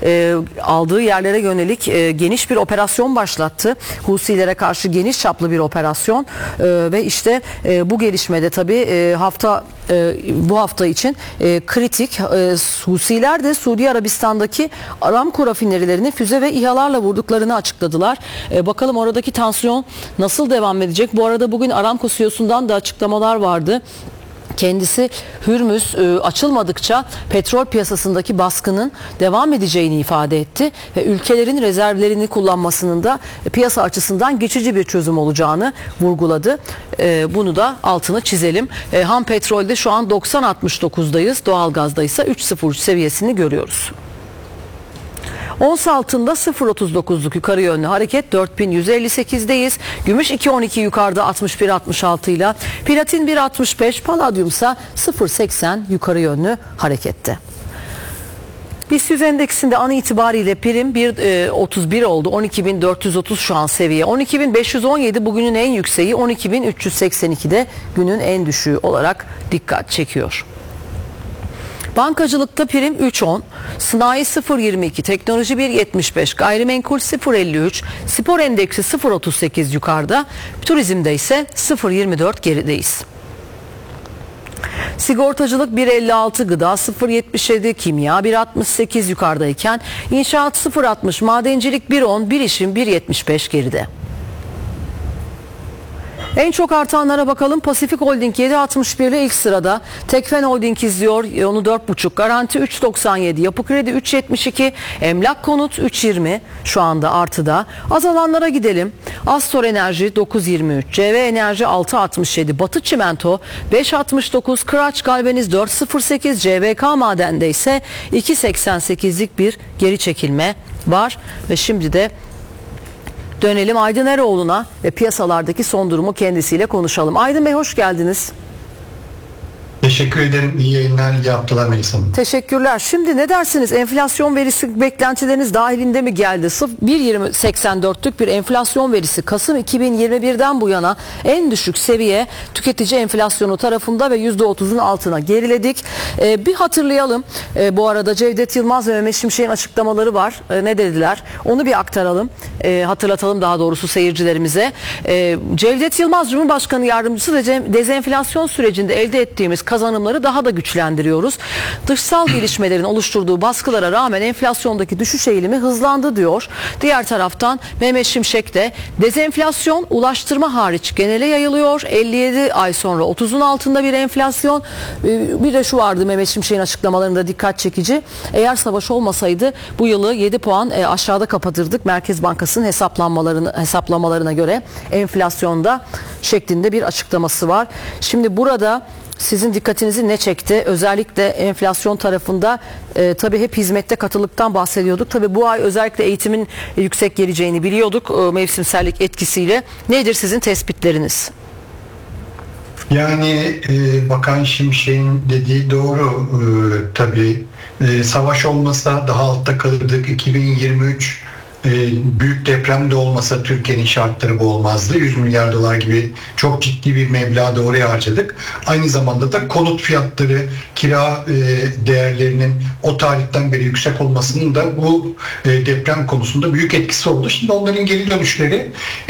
aldığı yerlere yönelik geniş bir operasyon başlattı. Husilere karşı geniş çaplı bir operasyon ve işte bu gelişmede tabii bu hafta için kritik. Husiler de Suudi Arabistan'daki Aramco rafinerilerini füze ve İHA'larla vurduklarını açıkladılar. Bakalım oradaki tansiyon nasıl devam edecek? Bu arada bugün Aramco CEO'sundan da açıklamalar vardı. Kendisi Hürmüz açılmadıkça petrol piyasasındaki baskının devam edeceğini ifade etti ve ülkelerin rezervlerini kullanmasının da piyasa açısından geçici bir çözüm olacağını vurguladı. Bunu da altını çizelim. Ham petrolde şu an 90.69'dayız. Doğalgazda ise 3.03 seviyesini görüyoruz. Ons altında 0.39'luk yukarı yönlü hareket, 4158'deyiz. Gümüş 2.12 yukarıda 61.66 ile. Platin 1.65, paladyum ise 0.80 yukarı yönlü harekette. BIST 100 endeksinde an itibariyle prim 1.31 oldu. 12.430 şu an seviye. 12.517 bugünün en yükseği, 12.382'de günün en düşüğü olarak dikkat çekiyor. Bankacılıkta prim 3.10, sanayi 0.22, teknoloji 1.75, gayrimenkul 0.53, spor endeksi 0.38 yukarıda, turizmde ise 0.24 gerideyiz. Sigortacılık 1.56, gıda 0.77, kimya 1.68 yukarıdayken inşaat 0.60, madencilik 1.10, bilişim 1.75 geride. En çok artanlara bakalım. Pasifik Holding 7.61 ile ilk sırada. Tekfen Holding izliyor. Onu 4.5. Garanti 3.97. Yapı Kredi 3.72. Emlak Konut 3.20. Şu anda artıda. Azalanlara gidelim. Astor Enerji 9.23. CV Enerji 6.67. Batı Çimento 5.69. Kıraç Galvaniz 4.08. CVK Maden'de ise 2.88'lik bir geri çekilme var. Ve şimdi de dönelim Aydın Eroğlu'na ve piyasalardaki son durumu kendisiyle konuşalım. Aydın Bey, hoş geldiniz. Teşekkür ederim. İyi yayınlar yaptılar Melisa Hanım. Teşekkürler. Şimdi ne dersiniz? Enflasyon verisi beklentileriniz dahilinde mi geldi? 1.84'lük bir enflasyon verisi Kasım 2021'den bu yana en düşük seviye tüketici enflasyonu tarafında ve %30'un altına geriledik. Bir hatırlayalım. Bu arada Cevdet Yılmaz ve Mehmet Şimşek'in açıklamaları var. Ne dediler? Onu bir aktaralım. Hatırlatalım daha doğrusu seyircilerimize. Cevdet Yılmaz Cumhurbaşkanı Yardımcısı ve dezenflasyon sürecinde elde ettiğimiz kazanımları daha da güçlendiriyoruz. Dışsal gelişmelerin oluşturduğu baskılara rağmen enflasyondaki düşüş eğilimi hızlandı diyor. Diğer taraftan Mehmet Şimşek de dezenflasyon ulaştırma hariç genele yayılıyor. 57 ay sonra 30'un altında bir enflasyon. Bir de şu vardı Mehmet Şimşek'in açıklamalarında dikkat çekici. Eğer savaş olmasaydı bu yılı 7 puan aşağıda kapatırdık. Merkez Bankası'nın hesaplamalarına göre enflasyonda şeklinde bir açıklaması var. Şimdi burada sizin dikkatinizi ne çekti? Özellikle enflasyon tarafında tabii hep hizmette katılıktan bahsediyorduk. Tabii bu ay özellikle eğitimin yüksek geleceğini biliyorduk mevsimsellik etkisiyle. Nedir sizin tespitleriniz? Yani Bakan Şimşek'in dediği doğru tabii. Savaş olmasa daha altta kalırdık. 2023 büyük deprem de olmasa Türkiye'nin şartları bu olmazdı. 100 milyar dolar gibi çok ciddi bir meblağ da oraya harcadık. Aynı zamanda da konut fiyatları, kira değerlerinin o tarihten beri yüksek olmasının da bu deprem konusunda büyük etkisi oldu. Şimdi onların geri dönüşleri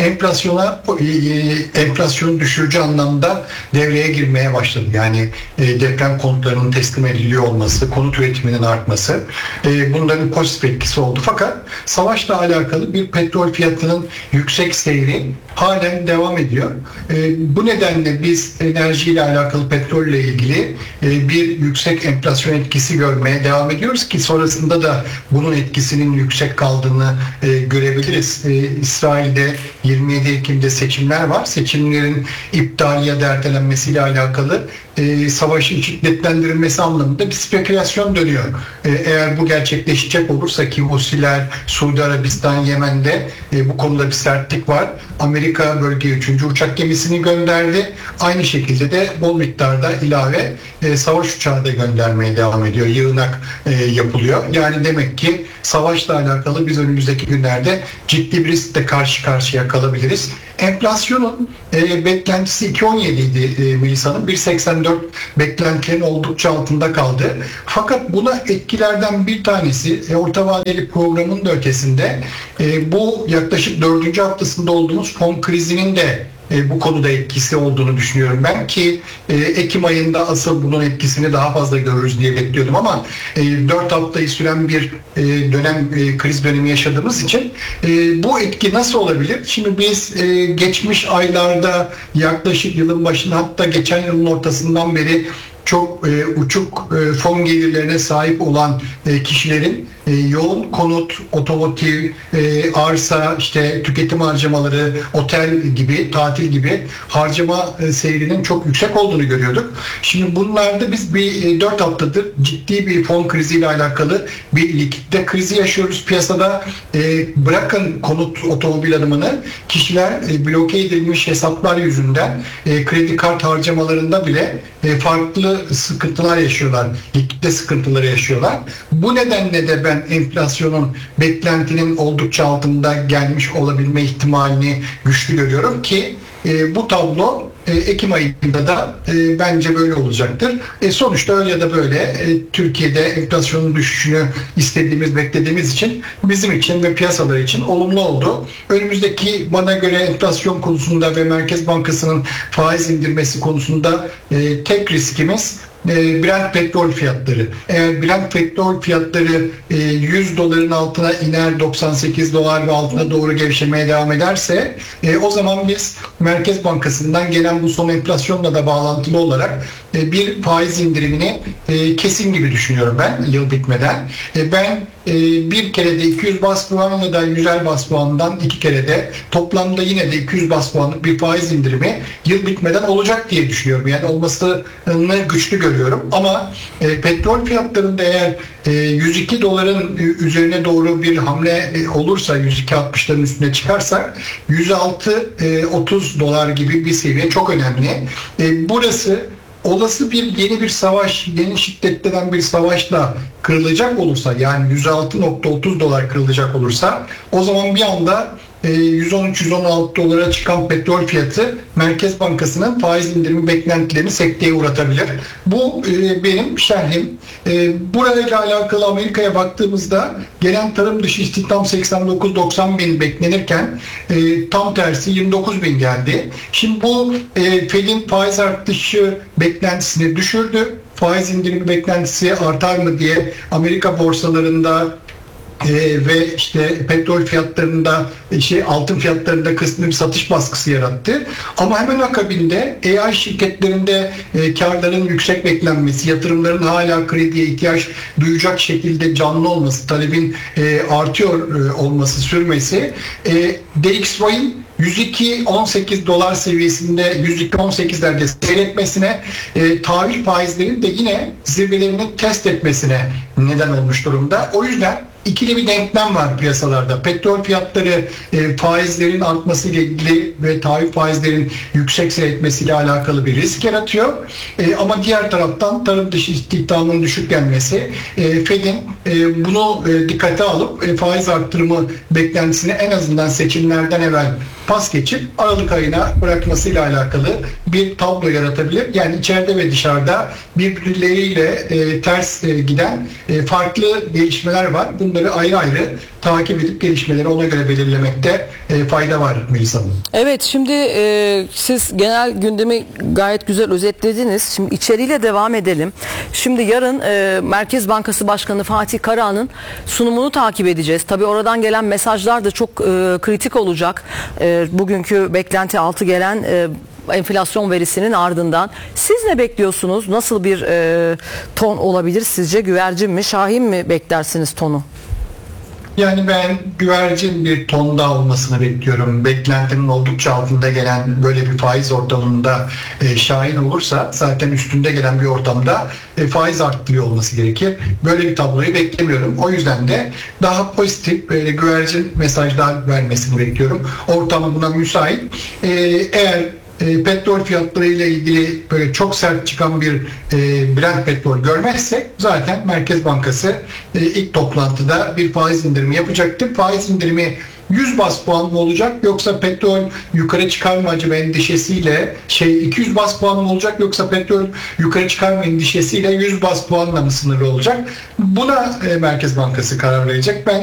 enflasyonu düşürücü anlamda devreye girmeye başladı. Yani deprem konutlarının teslim ediliyor olması, konut üretiminin artması bunların pozitif etkisi oldu. Fakat savaşla alakalı bir petrol fiyatının yüksek seyri halen devam ediyor. Bu nedenle biz enerjiyle alakalı petrolle ilgili bir yüksek enflasyon etkisi görmeye devam ediyoruz ki sonrasında da bunun etkisinin yüksek kaldığını görebiliriz. İsrail'de 27 Ekim'de seçimler var. Seçimlerin iptali ya da ertelenmesiyle alakalı savaşın şiddetlendirilmesi anlamında bir spekülasyon dönüyor. Eğer bu gerçekleşecek olursa ki Husiler, Suudi Arabistan, Yemen'de bu konuda bir sertlik var. Amerika bölgeye 3. uçak gemisini gönderdi. Aynı şekilde de bol miktarda ilave savaş uçağı da göndermeye devam ediyor. Yığınak yapılıyor. Yani demek ki savaşla alakalı biz önümüzdeki günlerde ciddi bir riskle karşı karşıya kalabiliriz. Enflasyonun beklentisi 2.17 idi Melis Hanım. 1.84 beklentilerin oldukça altında kaldı. Fakat buna etkilerden bir tanesi orta vadeli programın da ötesinde bu yaklaşık 4. haftasında olduğumuz fon krizinin de bu konuda etkisi olduğunu düşünüyorum ben ki Ekim ayında asıl bunun etkisini daha fazla görürüz diye bekliyordum ama 4 haftayı süren bir dönem kriz dönemi yaşadığımız için bu etki nasıl olabilir? Şimdi biz geçmiş aylarda yaklaşık yılın başında hatta geçen yılın ortasından beri çok uçuk fon gelirlerine sahip olan kişilerin yoğun konut, otomotiv, arsa, işte tüketim harcamaları, otel gibi, tatil gibi harcama seyrinin çok yüksek olduğunu görüyorduk. Şimdi bunlarda biz bir 4 haftadır ciddi bir fon kriziyle alakalı bir likidite krizi yaşıyoruz piyasada. Bırakın konut, otomobil alımını, kişiler bloke edilmiş hesaplar yüzünden kredi kart harcamalarında bile farklı sıkıntılar yaşıyorlar. Likidite sıkıntıları yaşıyorlar. Bu nedenle de ben enflasyonun beklentinin oldukça altında gelmiş olabilme ihtimalini güçlü görüyorum ki bu tablo Ekim ayında da bence böyle olacaktır. Sonuçta öyle ya da böyle Türkiye'de enflasyonun düşüşünü istediğimiz, beklediğimiz için bizim için ve piyasalar için olumlu oldu. Önümüzdeki bana göre enflasyon konusunda ve Merkez Bankası'nın faiz indirmesi konusunda tek riskimiz Brent petrol fiyatları. Eğer Brent petrol fiyatları 100 doların altına iner, 98 dolar ve altına doğru gevşemeye devam ederse o zaman biz Merkez Bankası'ndan gelen bu son enflasyonla da bağlantılı olarak bir faiz indirimini kesin gibi düşünüyorum ben yıl bitmeden. Ben bir kere de 200 bas puan ya da 100'er bas puandan 2 kere de toplamda yine de 200 bas puanlık bir faiz indirimi yıl bitmeden olacak diye düşünüyorum. Yani olmasını güçlü görüyorum. Ama petrol fiyatlarında eğer 102 doların üzerine doğru bir hamle olursa, 102.60'ların üstüne çıkarsak 106-30 dolar gibi bir seviye çok önemli. Burası olası yeni bir savaş, yeni şiddetlenen bir savaşla kırılacak olursa, yani 106.30 dolar kırılacak olursa o zaman bir anda 113-116 dolara çıkan petrol fiyatı Merkez Bankası'nın faiz indirimi beklentilerini sekteye uğratabilir. Bu benim şerhim. Burayla alakalı Amerika'ya baktığımızda gelen tarım dışı istihdam 89-90 bin beklenirken tam tersi 29 bin geldi. Şimdi bu Fed'in faiz artışı beklentisini düşürdü. Faiz indirimi beklentisi artar mı diye Amerika borsalarında ve işte petrol fiyatlarında, altın fiyatlarında kısmi bir satış baskısı yarattı. Ama hemen akabinde AI şirketlerinde karların yüksek beklenmesi, yatırımların hala krediye ihtiyaç duyacak şekilde canlı olması, talebin artıyor olması, sürmesi, DXY'in 102-18 dolar seviyesinde 102-18'lerde seyretmesine, tahvil faizlerinin de yine zirvelerini test etmesine neden olmuş durumda. O yüzden ikili bir denklem var piyasalarda. Petrol fiyatları faizlerin artmasıyla ilgili ve tahvil faizlerin yüksek seyretmesiyle alakalı bir risk yaratıyor. Ama diğer taraftan tarım dışı istihdamın düşük gelmesi, Fed'in bunu dikkate alıp faiz arttırımı beklentisini en azından seçimlerden evvel pas geçip Aralık ayına bırakmasıyla alakalı bir tablo yaratabilir. Yani içeride ve dışarıda birbirleriyle ters giden farklı gelişmeler var. Bunları ayrı ayrı takip edip gelişmeleri ona göre belirlemekte fayda var Melisa Hanım. Evet, şimdi siz genel gündemi gayet güzel özetlediniz. Şimdi içeriğiyle devam edelim. Şimdi yarın Merkez Bankası Başkanı Fatih Karahan'ın sunumunu takip edeceğiz. Tabii oradan gelen mesajlar da çok kritik olacak. Bugünkü beklenti altı gelen enflasyon verisinin ardından. Siz ne bekliyorsunuz? Nasıl bir ton olabilir sizce? Güvercin mi, şahin mi beklersiniz tonu? Yani ben güvercin bir tonda olmasını bekliyorum. Beklentinin oldukça altında gelen böyle bir faiz ortamında şahin olursa zaten üstünde gelen bir ortamda faiz arttırıyor olması gerekir. Böyle bir tabloyu beklemiyorum. O yüzden de daha pozitif güvercin mesajlar vermesini bekliyorum. Ortam buna müsait. Eğer petrol fiyatları ile ilgili böyle çok sert çıkan bir Brent petrol görmezsek zaten Merkez Bankası ilk toplantıda bir faiz indirimi yapacaktır. Faiz indirimi 100 bas puan mı olacak yoksa petrol yukarı çıkar mı acaba endişesiyle 200 bas puan mı olacak yoksa petrol yukarı çıkar mı endişesiyle 100 bas puanla mı sınırlı olacak? Buna Merkez Bankası karar verecek. Ben